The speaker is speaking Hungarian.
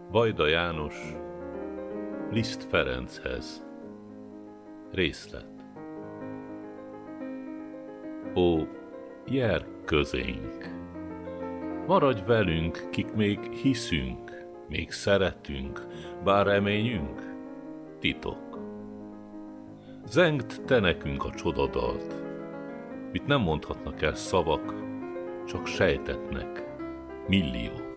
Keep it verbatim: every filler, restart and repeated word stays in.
Vajda János Liszt Ferenchez. Részlet. Ó, jár közénk! Maradj velünk, kik még hiszünk, még szeretünk, bár reményünk titok. Zengd te nekünk a csodadalt, mit nem mondhatnak el szavak, csak sejtetnek milliók.